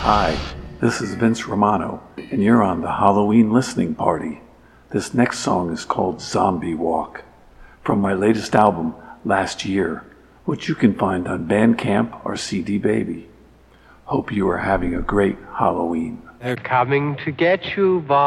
Hi, this is Vince Romano, and you're on the Halloween listening party. This next song is called Zombie Walk, from my latest album, Last Year, which you can find on Bandcamp or CD Baby. Hope you are having a great Halloween. They're coming to get you, Bob.